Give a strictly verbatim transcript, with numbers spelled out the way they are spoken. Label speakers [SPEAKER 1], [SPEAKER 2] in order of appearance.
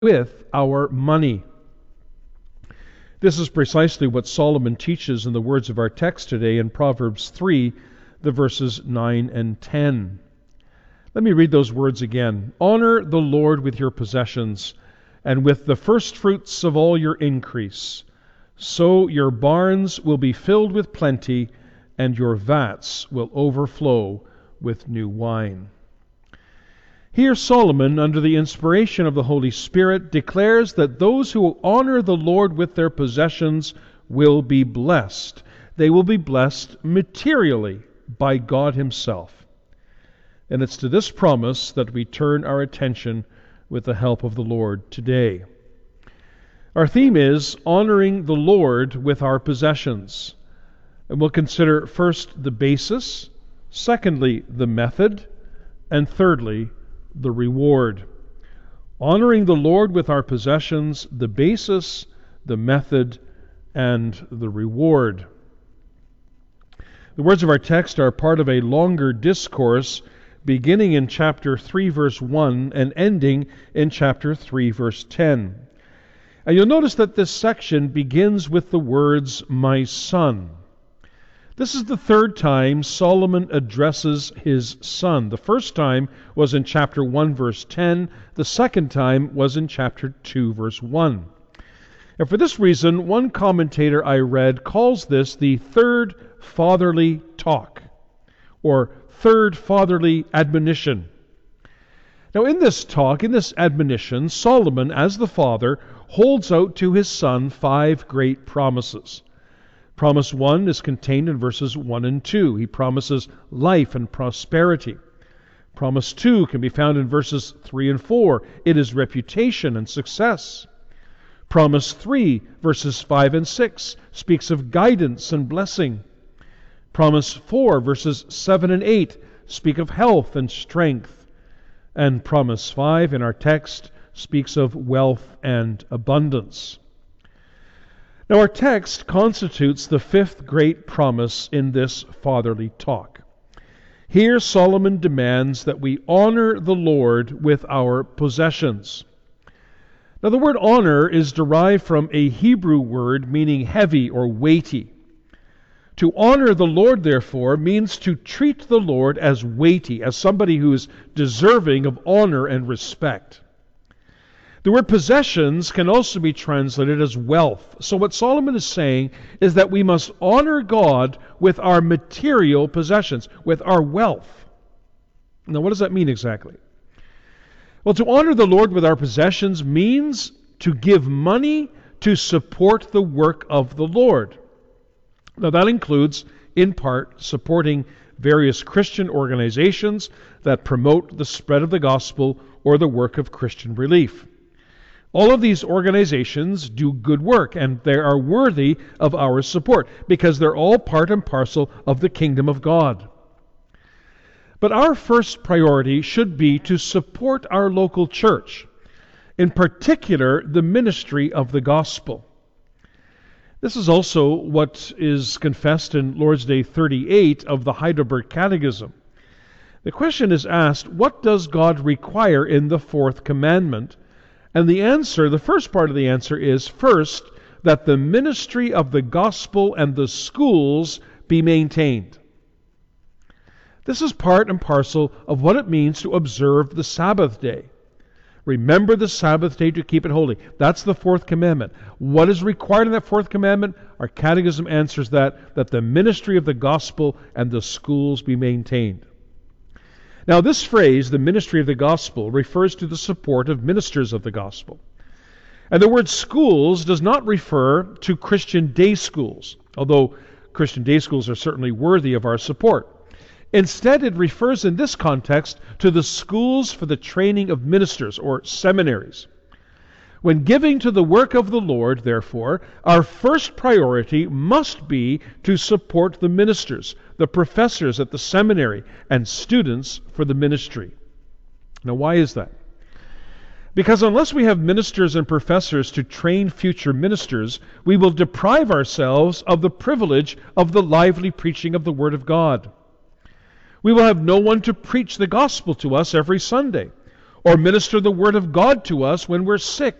[SPEAKER 1] with our money. This is precisely what Solomon teaches in the words of our text today in Proverbs three, the verses nine and ten. Let me read those words again. Honor the Lord with your possessions, and with the firstfruits of all your increase. So your barns will be filled with plenty, and your vats will overflow with new wine. Here Solomon, under the inspiration of the Holy Spirit, declares that those who honor the Lord with their possessions will be blessed. They will be blessed materially by God Himself. And it's to this promise that we turn our attention with the help of the Lord today. Our theme is honoring the Lord with our possessions. And we'll consider first the basis, secondly the method, and thirdly the reward. Honoring the Lord with our possessions, the basis, the method, and the reward. The words of our text are part of a longer discourse beginning in chapter three, verse one, and ending in chapter three, verse ten. And you'll notice that this section begins with the words, "my son." This is the third time Solomon addresses his son. The first time was in chapter one, verse ten. The second time was in chapter two, verse one. And for this reason, one commentator I read calls this the third fatherly talk, or third fatherly admonition. Now in this talk, in this admonition, Solomon, as the father, holds out to his son five great promises. Promise one is contained in verses one and two. He promises life and prosperity. Promise two can be found in verses three and four. It is reputation and success. Promise three, verses five and six, speaks of guidance and blessing. Promise four, verses seven and eight, speak of health and strength. And promise five in our text speaks of wealth and abundance. Now our text constitutes the fifth great promise in this fatherly talk. Here Solomon demands that we honor the Lord with our possessions. Now the word honor is derived from a Hebrew word meaning heavy or weighty. To honor the Lord, therefore, means to treat the Lord as weighty, as somebody who is deserving of honor and respect. The word possessions can also be translated as wealth. So what Solomon is saying is that we must honor God with our material possessions, with our wealth. Now what does that mean exactly? Well, to honor the Lord with our possessions means to give money to support the work of the Lord. Now that includes, in part, supporting various Christian organizations that promote the spread of the gospel or the work of Christian relief. All of these organizations do good work, and they are worthy of our support because they're all part and parcel of the kingdom of God. But our first priority should be to support our local church, in particular the ministry of the gospel. This is also what is confessed in Lord's Day thirty-eight of the Heidelberg Catechism. The question is asked, what does God require in the fourth commandment? And the answer, the first part of the answer is, first, that the ministry of the gospel and the schools be maintained. This is part and parcel of what it means to observe the Sabbath day. Remember the Sabbath day to keep it holy. That's the fourth commandment. What is required in that fourth commandment? Our catechism answers that, that the ministry of the gospel and the schools be maintained. Now this phrase, the ministry of the gospel, refers to the support of ministers of the gospel. And the word schools does not refer to Christian day schools, although Christian day schools are certainly worthy of our support. Instead, it refers in this context to the schools for the training of ministers, or seminaries. When giving to the work of the Lord, therefore, our first priority must be to support the ministers, the professors at the seminary, and students for the ministry. Now, why is that? Because unless we have ministers and professors to train future ministers, we will deprive ourselves of the privilege of the lively preaching of the Word of God. We will have no one to preach the gospel to us every Sunday, or minister the Word of God to us when we're sick